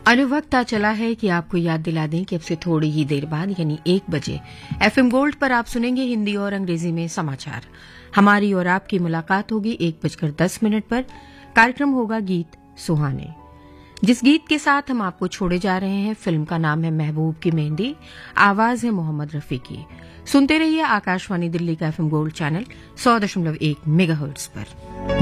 अनुभवता चला है कि आपको याद दिला दें कि अब से थोड़ी ही देर बाद यानी 1 बजे एफएम गोल्ड पर आप सुनेंगे हिंदी और अंग्रेजी में समाचार। हमारी और आपकी मुलाकात होगी 1:10 पर। कार्यक्रम होगा गीत सुहाने। जिस गीत के साथ हम आपको छोड़े जा रहे हैं, फिल्म का नाम है महबूब की मेहंदी, आवाज है मोहम्मद रफी की। सुनते रहिए आकाशवाणी दिल्ली का एफएम गोल्ड चैनल 100.1 मेगाहर्ट्ज पर।